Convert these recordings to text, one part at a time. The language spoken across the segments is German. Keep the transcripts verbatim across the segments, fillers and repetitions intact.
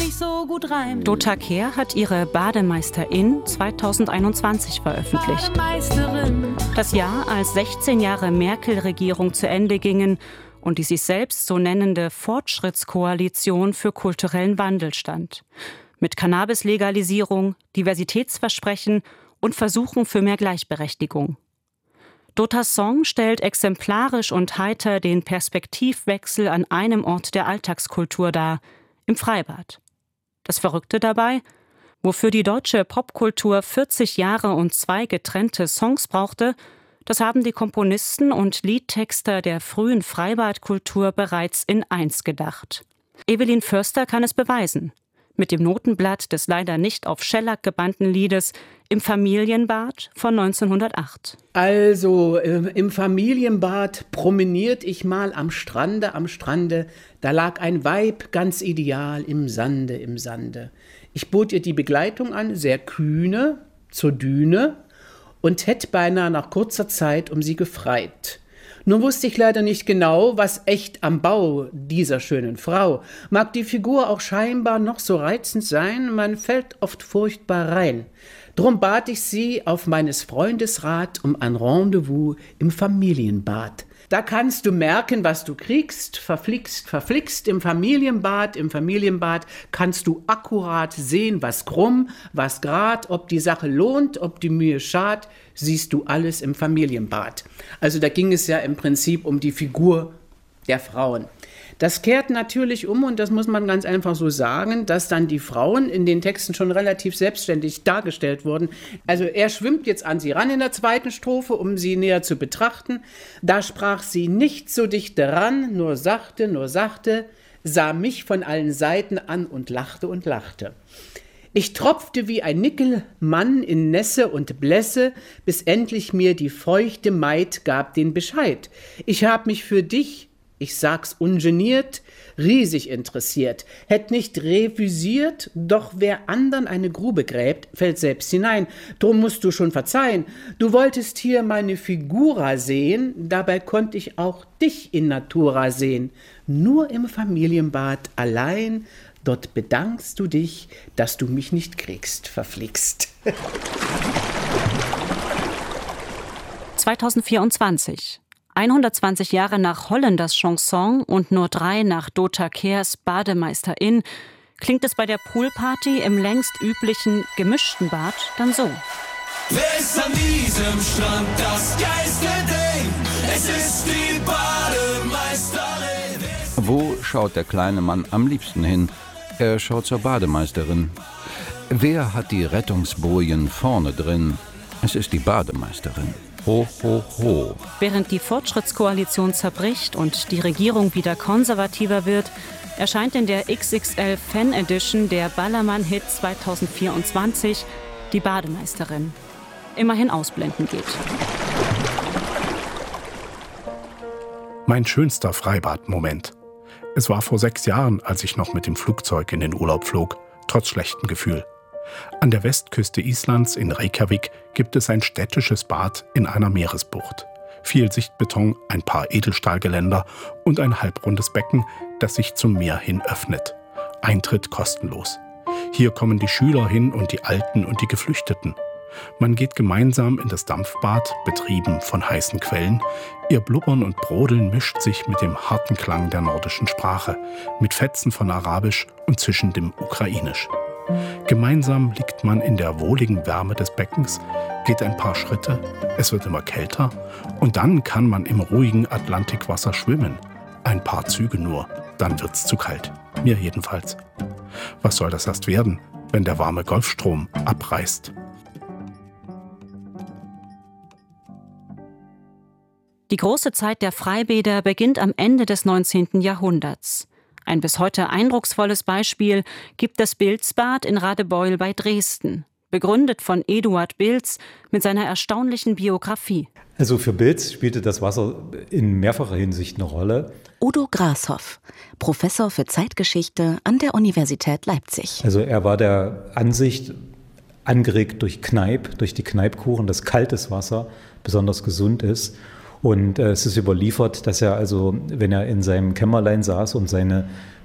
sich so gut reimt. Dota Kehr hat ihre Bademeisterin zweitausendeinundzwanzig veröffentlicht. Bademeisterin. Das Jahr, als sechzehn Jahre Merkel-Regierung zu Ende gingen und die sich selbst so nennende Fortschrittskoalition für kulturellen Wandel stand. Mit Cannabis-Legalisierung, Diversitätsversprechen und Versuchen für mehr Gleichberechtigung. Dotas Song stellt exemplarisch und heiter den Perspektivwechsel an einem Ort der Alltagskultur dar, im Freibad. Das Verrückte dabei, wofür die deutsche Popkultur vierzig Jahre und zwei getrennte Songs brauchte, das haben die Komponisten und Liedtexter der frühen Freibadkultur bereits in eins gedacht. Evelyn Förster kann es beweisen. Mit dem Notenblatt des leider nicht auf Schellack gebannten Liedes Im Familienbad von neunzehnhundertacht. Also, äh, im Familienbad promeniert ich mal am Strande, am Strande. Da lag ein Weib ganz ideal im Sande, im Sande. Ich bot ihr die Begleitung an, sehr kühne, zur Düne und hätt beinahe nach kurzer Zeit um sie gefreit. Nun wusste ich leider nicht genau, was echt am Bau dieser schönen Frau. Mag die Figur auch scheinbar noch so reizend sein, man fällt oft furchtbar rein. Drum bat ich sie auf meines Freundes Rat um ein Rendezvous im Familienbad. Da kannst du merken, was du kriegst, verflixt, verflixt im Familienbad. Im Familienbad kannst du akkurat sehen, was krumm, was grad, ob die Sache lohnt, ob die Mühe schad, siehst du alles im Familienbad. Also da ging es ja im Prinzip um die Figur der Frauen. Das kehrt natürlich um, und das muss man ganz einfach so sagen, dass dann die Frauen in den Texten schon relativ selbstständig dargestellt wurden. Also er schwimmt jetzt an sie ran in der zweiten Strophe, um sie näher zu betrachten. Da sprach sie nicht so dicht ran, nur sachte, nur sachte, sah mich von allen Seiten an und lachte und lachte. Ich tropfte wie ein Nickelmann in Nässe und Blässe, bis endlich mir die feuchte Maid gab den Bescheid. Ich hab mich für dich, ich sag's ungeniert, riesig interessiert. Hätt nicht refüsiert, doch wer andern eine Grube gräbt, fällt selbst hinein. Drum musst du schon verzeihen. Du wolltest hier meine Figura sehen, dabei konnt ich auch dich in Natura sehen. Nur im Familienbad allein, dort bedankst du dich, dass du mich nicht kriegst, verflixt. zweitausendvierundzwanzig. hundertzwanzig Jahre nach Holländers Chanson und nur drei nach Dota Kehrs Bademeisterin klingt es bei der Poolparty im längst üblichen gemischten Bad dann so. Wer ist an diesem Strand das geilste Ding? Es ist die Bademeisterin. Wo schaut der kleine Mann am liebsten hin? Er schaut zur Bademeisterin. Wer hat die Rettungsbojen vorne drin? Es ist die Bademeisterin. Ho, ho, ho. Während die Fortschrittskoalition zerbricht und die Regierung wieder konservativer wird, erscheint in der X X L Fan Edition der Ballermann-Hit zweitausendvierundzwanzig die Bademeisterin. Immerhin ausblenden geht. Mein schönster Freibad-Moment. Es war vor sechs Jahren, als ich noch mit dem Flugzeug in den Urlaub flog, trotz schlechtem Gefühl. An der Westküste Islands in Reykjavik gibt es ein städtisches Bad in einer Meeresbucht. Viel Sichtbeton, ein paar Edelstahlgeländer und ein halbrundes Becken, das sich zum Meer hin öffnet. Eintritt kostenlos. Hier kommen die Schüler hin und die Alten und die Geflüchteten. Man geht gemeinsam in das Dampfbad, betrieben von heißen Quellen. Ihr Blubbern und Brodeln mischt sich mit dem harten Klang der nordischen Sprache, mit Fetzen von Arabisch und zischendem Ukrainisch. Gemeinsam liegt man in der wohligen Wärme des Beckens, geht ein paar Schritte, es wird immer kälter und dann kann man im ruhigen Atlantikwasser schwimmen. Ein paar Züge nur, dann wird's zu kalt. Mir jedenfalls. Was soll das erst werden, wenn der warme Golfstrom abreißt? Die große Zeit der Freibäder beginnt am Ende des neunzehnten Jahrhunderts. Ein bis heute eindrucksvolles Beispiel gibt das Bilzbad in Radebeul bei Dresden, begründet von Eduard Bilz mit seiner erstaunlichen Biografie. Also für Bilz spielte das Wasser in mehrfacher Hinsicht eine Rolle. Udo Grashoff, Professor für Zeitgeschichte an der Universität Leipzig. Also er war der Ansicht, angeregt durch Kneipp, durch die Kneippkuren, dass kaltes Wasser besonders gesund ist. Und äh, es ist überliefert, dass er also, wenn er in seinem Kämmerlein saß und seine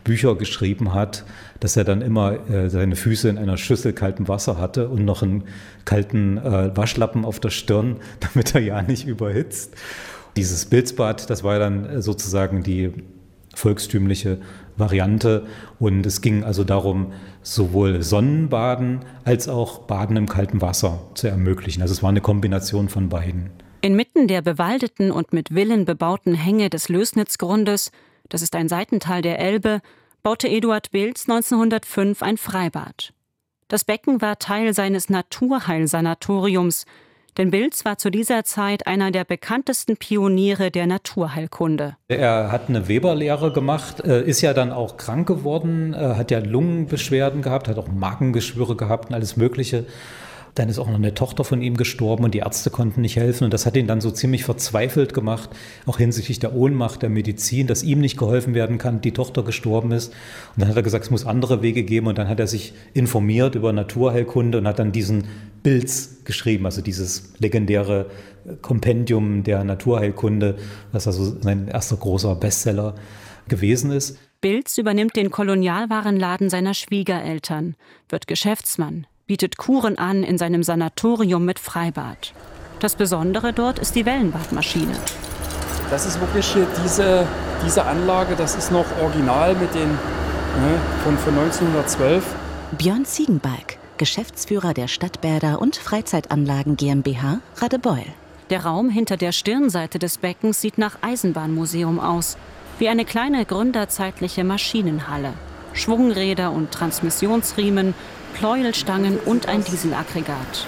Bücher geschrieben hat, dass er dann immer äh, seine Füße in einer Schüssel kaltem Wasser hatte und noch einen kalten äh, Waschlappen auf der Stirn, damit er ja nicht überhitzt. Dieses Bilzbad, das war dann sozusagen die volkstümliche Variante und es ging also darum, sowohl Sonnenbaden als auch Baden im kalten Wasser zu ermöglichen. Also es war eine Kombination von beiden. Inmitten der bewaldeten und mit Villen bebauten Hänge des Lößnitzgrundes, das ist ein Seitental der Elbe, baute Eduard Bilz neunzehnhundertfünf ein Freibad. Das Becken war Teil seines Naturheilsanatoriums, denn Bilz war zu dieser Zeit einer der bekanntesten Pioniere der Naturheilkunde. Er hat eine Weberlehre gemacht, ist ja dann auch krank geworden, hat ja Lungenbeschwerden gehabt, hat auch Magengeschwüre gehabt und alles Mögliche. Dann ist auch noch eine Tochter von ihm gestorben und die Ärzte konnten nicht helfen. Und das hat ihn dann so ziemlich verzweifelt gemacht, auch hinsichtlich der Ohnmacht der Medizin, dass ihm nicht geholfen werden kann, die Tochter gestorben ist. Und dann hat er gesagt, es muss andere Wege geben. Und dann hat er sich informiert über Naturheilkunde und hat dann diesen Bilz geschrieben, also dieses legendäre Kompendium der Naturheilkunde, was also sein erster großer Bestseller gewesen ist. Bilz übernimmt den Kolonialwarenladen seiner Schwiegereltern, wird Geschäftsmann, bietet Kuren an in seinem Sanatorium mit Freibad. Das Besondere dort ist die Wellenbadmaschine. Das ist wirklich hier diese, diese Anlage, das ist noch original mit den ne, von, von neunzehnhundertzwölf. Björn Ziegenbalg, Geschäftsführer der Stadtbäder und Freizeitanlagen GmbH Radebeul. Der Raum hinter der Stirnseite des Beckens sieht nach Eisenbahnmuseum aus, wie eine kleine gründerzeitliche Maschinenhalle. Schwungräder und Transmissionsriemen, Pleuelstangen und ein Dieselaggregat.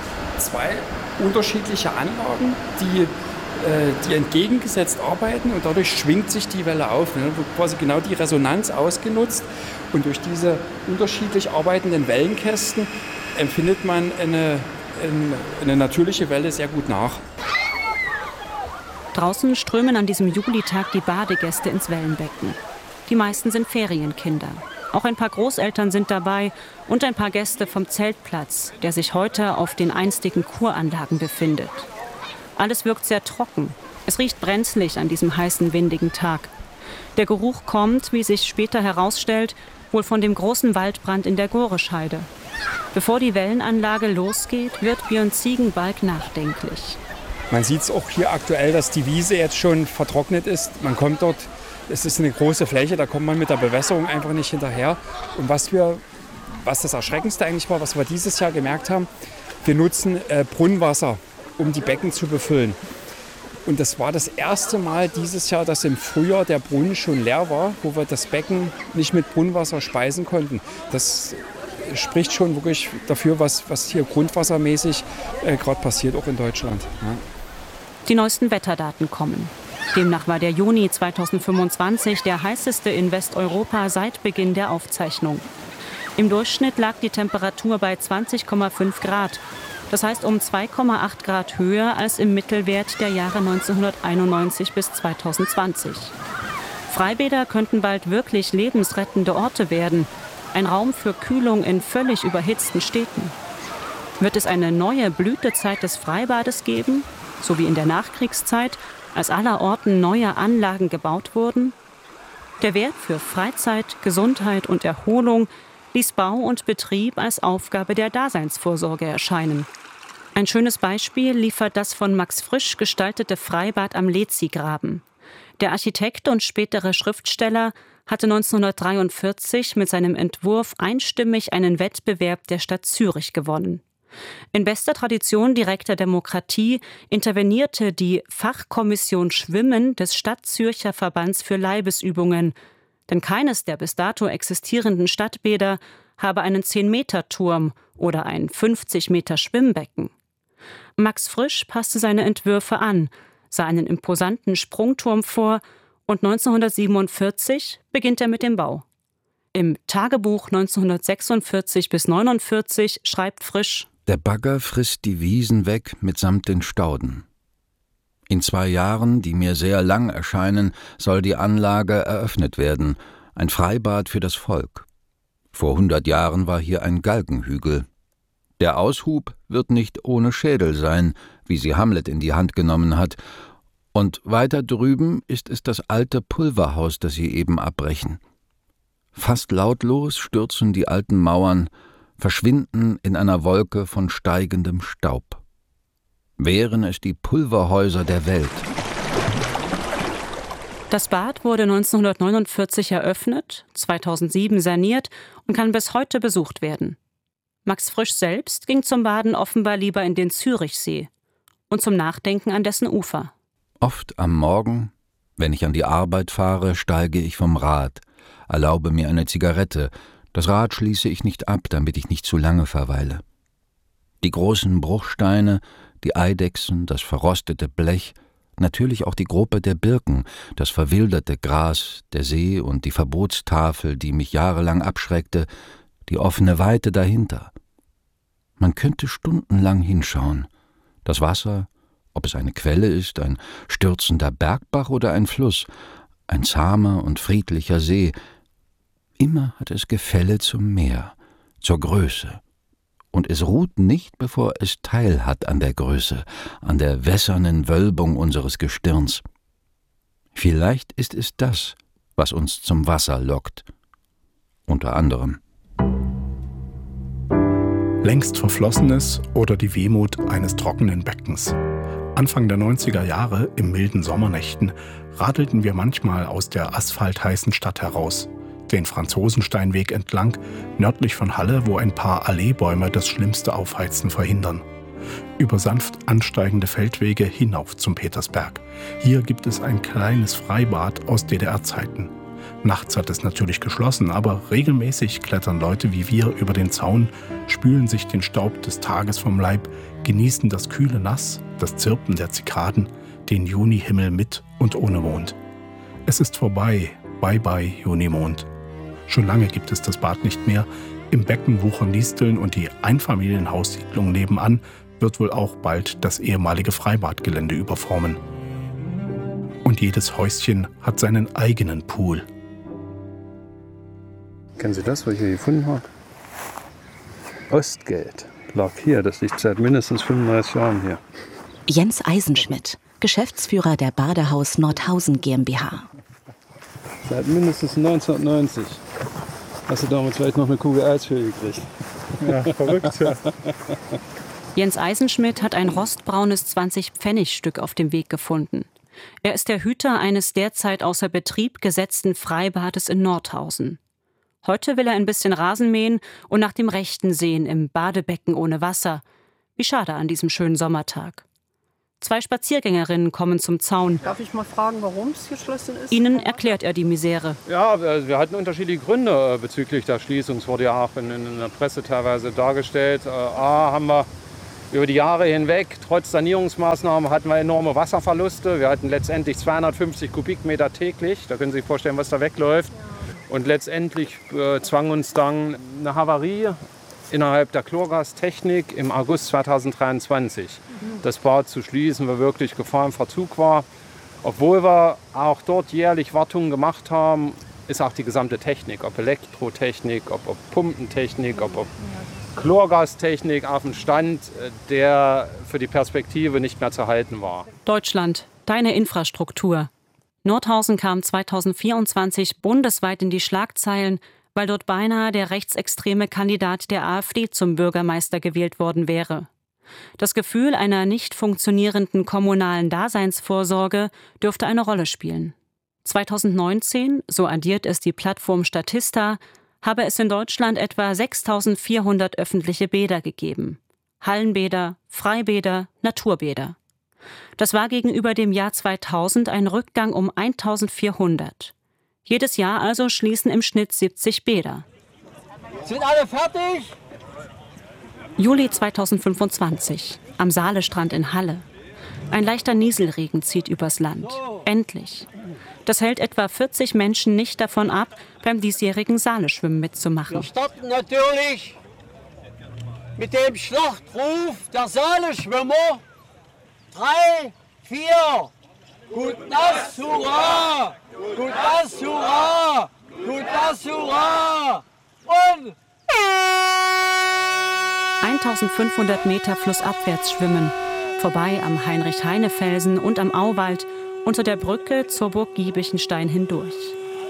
Zwei unterschiedliche Anlagen, die, äh, die entgegengesetzt arbeiten und dadurch schwingt sich die Welle auf. Ne? Wird quasi genau die Resonanz ausgenutzt und durch diese unterschiedlich arbeitenden Wellenkästen empfindet man eine, eine, eine natürliche Welle sehr gut nach. Draußen strömen an diesem Julitag die Badegäste ins Wellenbecken. Die meisten sind Ferienkinder. Auch ein paar Großeltern sind dabei und ein paar Gäste vom Zeltplatz, der sich heute auf den einstigen Kuranlagen befindet. Alles wirkt sehr trocken. Es riecht brenzlig an diesem heißen, windigen Tag. Der Geruch kommt, wie sich später herausstellt, wohl von dem großen Waldbrand in der Gorescheide. Bevor die Wellenanlage losgeht, wird Björn Ziegenbalg nachdenklich. Man sieht es auch hier aktuell, dass die Wiese jetzt schon vertrocknet ist. Man kommt dort, es ist eine große Fläche, da kommt man mit der Bewässerung einfach nicht hinterher. Und was wir, was das Erschreckendste eigentlich war, was wir dieses Jahr gemerkt haben, wir nutzen äh, Brunnenwasser, um die Becken zu befüllen. Und das war das erste Mal dieses Jahr, dass im Frühjahr der Brunnen schon leer war, wo wir das Becken nicht mit Brunnenwasser speisen konnten. Das spricht schon wirklich dafür, was, was hier grundwassermäßig äh, gerade passiert, auch in Deutschland. Ja. Die neuesten Wetterdaten kommen. Demnach war der Juni zweitausendfünfundzwanzig der heißeste in Westeuropa seit Beginn der Aufzeichnung. Im Durchschnitt lag die Temperatur bei zwanzig Komma fünf Grad. Das heißt um zwei Komma acht Grad höher als im Mittelwert der Jahre neunzehnhunderteinundneunzig bis zweitausendzwanzig. Freibäder könnten bald wirklich lebensrettende Orte werden. Ein Raum für Kühlung in völlig überhitzten Städten. Wird es eine neue Blütezeit des Freibades geben, so wie in der Nachkriegszeit, als allerorten neue Anlagen gebaut wurden? Der Wert für Freizeit, Gesundheit und Erholung ließ Bau und Betrieb als Aufgabe der Daseinsvorsorge erscheinen. Ein schönes Beispiel liefert das von Max Frisch gestaltete Freibad am Lezi-Graben. Der Architekt und spätere Schriftsteller hatte neunzehnhundertdreiundvierzig mit seinem Entwurf einstimmig einen Wettbewerb der Stadt Zürich gewonnen. In bester Tradition direkter Demokratie intervenierte die Fachkommission Schwimmen des Stadtzürcher Verbands für Leibesübungen, denn keines der bis dato existierenden Stadtbäder habe einen zehn-Meter-Turm oder ein fünfzig-Meter-Schwimmbecken. Max Frisch passte seine Entwürfe an, sah einen imposanten Sprungturm vor und neunzehnhundertsiebenundvierzig beginnt er mit dem Bau. Im Tagebuch neunzehnhundertsechsundvierzig bis neunundvierzig schreibt Frisch: Der Bagger frisst die Wiesen weg mitsamt den Stauden. In zwei Jahren, die mir sehr lang erscheinen, soll die Anlage eröffnet werden, ein Freibad für das Volk. Vor hundert Jahren war hier ein Galgenhügel. Der Aushub wird nicht ohne Schädel sein, wie sie Hamlet in die Hand genommen hat, und weiter drüben ist es das alte Pulverhaus, das sie eben abbrechen. Fast lautlos stürzen die alten Mauern, verschwinden in einer Wolke von steigendem Staub. Wären es die Pulverhäuser der Welt. Das Bad wurde neunzehnhundertneunundvierzig eröffnet, zweitausendsieben saniert und kann bis heute besucht werden. Max Frisch selbst ging zum Baden offenbar lieber in den Zürichsee und zum Nachdenken an dessen Ufer. Oft am Morgen, wenn ich an die Arbeit fahre, steige ich vom Rad, erlaube mir eine Zigarette. Das Rad schließe ich nicht ab, damit ich nicht zu lange verweile. Die großen Bruchsteine, die Eidechsen, das verrostete Blech, natürlich auch die Gruppe der Birken, das verwilderte Gras, der See und die Verbotstafel, die mich jahrelang abschreckte, die offene Weite dahinter. Man könnte stundenlang hinschauen. Das Wasser, ob es eine Quelle ist, ein stürzender Bergbach oder ein Fluss, ein zahmer und friedlicher See. Immer hat es Gefälle zum Meer, zur Größe. Und es ruht nicht, bevor es Teil hat an der Größe, an der wässernen Wölbung unseres Gestirns. Vielleicht ist es das, was uns zum Wasser lockt. Unter anderem. Längst Verflossenes oder die Wehmut eines trockenen Beckens. Anfang der neunziger Jahre, in milden Sommernächten, radelten wir manchmal aus der asphaltheißen Stadt heraus, den Franzosensteinweg entlang, nördlich von Halle, wo ein paar Alleebäume das schlimmste Aufheizen verhindern. Über sanft ansteigende Feldwege hinauf zum Petersberg. Hier gibt es ein kleines Freibad aus D D R-Zeiten. Nachts hat es natürlich geschlossen, aber regelmäßig klettern Leute wie wir über den Zaun, spülen sich den Staub des Tages vom Leib, genießen das kühle Nass, das Zirpen der Zikaden, den Junihimmel mit und ohne Mond. Es ist vorbei, bye bye Junimond. Schon lange gibt es das Bad nicht mehr. Im Becken wuchern Disteln und die Einfamilienhaussiedlung nebenan wird wohl auch bald das ehemalige Freibadgelände überformen. Und jedes Häuschen hat seinen eigenen Pool. Kennen Sie das, was ich hier gefunden habe? Ostgeld lag hier, das liegt seit mindestens fünfunddreißig Jahren hier. Jens Eisenschmidt, Geschäftsführer der Badehaus Nordhausen GmbH. Seit mindestens neunzehnhundertneunzig. Hast du damals vielleicht noch eine Kugel Eis für gekriegt? Ja, verrückt, ja. Jens Eisenschmidt hat ein rostbraunes zwanzig-Pfennig-Stück auf dem Weg gefunden. Er ist der Hüter eines derzeit außer Betrieb gesetzten Freibades in Nordhausen. Heute will er ein bisschen Rasen mähen und nach dem Rechten sehen im Badebecken ohne Wasser. Wie schade an diesem schönen Sommertag. Zwei Spaziergängerinnen kommen zum Zaun. Darf ich mal fragen, warum es geschlossen ist? Ihnen erklärt er die Misere. Ja, wir hatten unterschiedliche Gründe bezüglich der Schließung. Es wurde ja auch in, in der Presse teilweise dargestellt. A, haben wir über die Jahre hinweg, trotz Sanierungsmaßnahmen, hatten wir enorme Wasserverluste. Wir hatten letztendlich zweihundertfünfzig Kubikmeter täglich. Da können Sie sich vorstellen, was da wegläuft. Und letztendlich äh, zwang uns dann eine Havarie innerhalb der Chlorgastechnik im August zweitausenddreiundzwanzig. Das Bad zu schließen, weil wirklich Gefahr im Verzug war. Obwohl wir auch dort jährlich Wartungen gemacht haben, ist auch die gesamte Technik, ob Elektrotechnik, ob, ob Pumpentechnik, ob, ob Chlorgastechnik auf dem Stand, der für die Perspektive nicht mehr zu halten war. Deutschland, deine Infrastruktur. Nordhausen kam zweitausendvierundzwanzig bundesweit in die Schlagzeilen, weil dort beinahe der rechtsextreme Kandidat der AfD zum Bürgermeister gewählt worden wäre. Das Gefühl einer nicht funktionierenden kommunalen Daseinsvorsorge dürfte eine Rolle spielen. zweitausendneunzehn, so addiert es die Plattform Statista, habe es in Deutschland etwa sechstausendvierhundert öffentliche Bäder gegeben. Hallenbäder, Freibäder, Naturbäder. Das war gegenüber dem Jahr zweitausend ein Rückgang um eintausendvierhundert. Jedes Jahr also schließen im Schnitt siebzig Bäder. Sind alle fertig? Juli zweitausendfünfundzwanzig, am Saalestrand in Halle. Ein leichter Nieselregen zieht übers Land. Endlich. Das hält etwa vierzig Menschen nicht davon ab, beim diesjährigen Saaleschwimmen mitzumachen. Wir starten natürlich mit dem Schlachtruf der Saaleschwimmer. Drei, vier. Gut Nass, hurra! Gut Nass, hurra! Gut Nass, hurra! Und eintausendfünfhundert Meter flussabwärts schwimmen, vorbei am Heinrich-Heine-Felsen und am Auwald, unter der Brücke zur Burg Giebichenstein hindurch.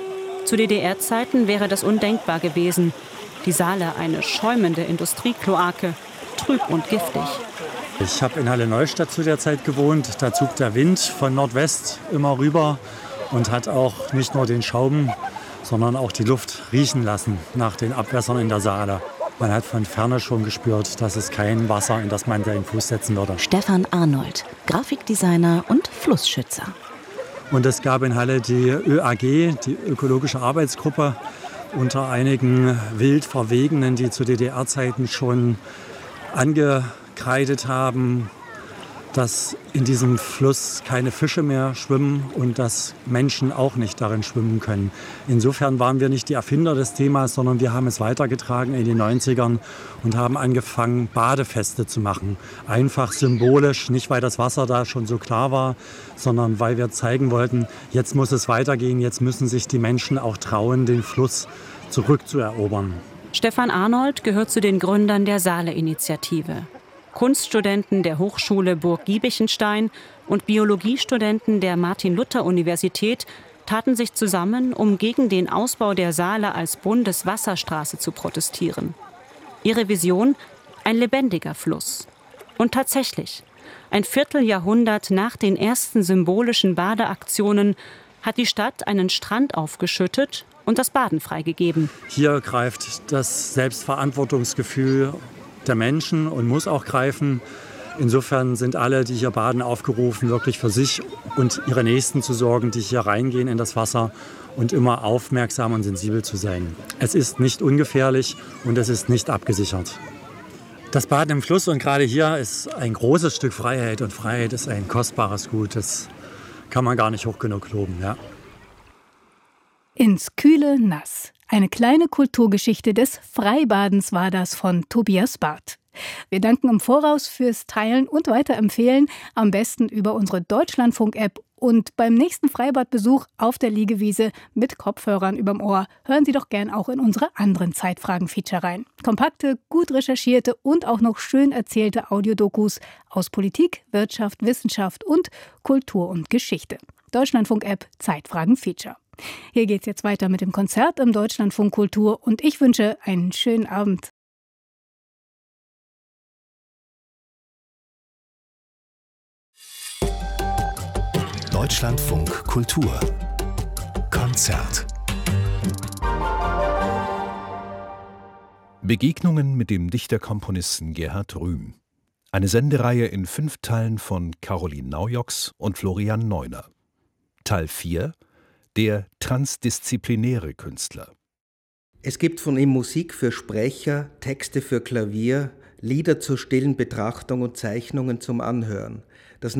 Zu D D R-Zeiten wäre das undenkbar gewesen. Die Saale eine schäumende Industriekloake, trüb und giftig. Ich habe in Halle Neustadt zu der Zeit gewohnt. Da zog der Wind von Nordwest immer rüber und hat auch nicht nur den Schaum, sondern auch die Luft riechen lassen nach den Abwässern in der Saale. Man hat von Ferne schon gespürt, dass es kein Wasser, in das man den Fuß setzen würde. Stefan Arnold, Grafikdesigner und Flussschützer. Und es gab in Halle die Ö A G, die Ökologische Arbeitsgruppe, unter einigen Wildverwegenen, die zu D D R-Zeiten schon angekreidet haben, dass in diesem Fluss keine Fische mehr schwimmen und dass Menschen auch nicht darin schwimmen können. Insofern waren wir nicht die Erfinder des Themas, sondern wir haben es weitergetragen in den neunzigern und haben angefangen, Badefeste zu machen. Einfach symbolisch, nicht weil das Wasser da schon so klar war, sondern weil wir zeigen wollten, jetzt muss es weitergehen, jetzt müssen sich die Menschen auch trauen, den Fluss zurückzuerobern. Stefan Arnold gehört zu den Gründern der Saale-Initiative. Kunststudenten der Hochschule Burg-Giebichenstein und Biologiestudenten der Martin-Luther-Universität taten sich zusammen, um gegen den Ausbau der Saale als Bundeswasserstraße zu protestieren. Ihre Vision: ein lebendiger Fluss. Und tatsächlich, ein Vierteljahrhundert nach den ersten symbolischen Badeaktionen hat die Stadt einen Strand aufgeschüttet und das Baden freigegeben. Hier greift das Selbstverantwortungsgefühl der Menschen und muss auch greifen. Insofern sind alle, die hier baden, aufgerufen, wirklich für sich und ihre Nächsten zu sorgen, die hier reingehen in das Wasser und immer aufmerksam und sensibel zu sein. Es ist nicht ungefährlich und es ist nicht abgesichert. Das Baden im Fluss und gerade hier ist ein großes Stück Freiheit und Freiheit ist ein kostbares Gut. Das kann man gar nicht hoch genug loben. Ja. Ins kühle Nass. Eine kleine Kulturgeschichte des Freibadens war das von Tobias Barth. Wir danken im Voraus fürs Teilen und Weiterempfehlen, am besten über unsere Deutschlandfunk-App. Und beim nächsten Freibadbesuch auf der Liegewiese mit Kopfhörern überm Ohr hören Sie doch gern auch in unsere anderen Zeitfragen-Feature rein. Kompakte, gut recherchierte und auch noch schön erzählte Audiodokus aus Politik, Wirtschaft, Wissenschaft und Kultur und Geschichte. Deutschlandfunk-App Zeitfragen-Feature. Hier geht's jetzt weiter mit dem Konzert im Deutschlandfunk Kultur und ich wünsche einen schönen Abend. Deutschlandfunk Kultur Konzert. Begegnungen mit dem Dichterkomponisten Gerhard Rühm. Eine Sendereihe in fünf Teilen von Caroline Naujoks und Florian Neuner. Teil vier: Der transdisziplinäre Künstler. Es gibt von ihm Musik für Sprecher, Texte für Klavier, Lieder zur stillen Betrachtung und Zeichnungen zum Anhören.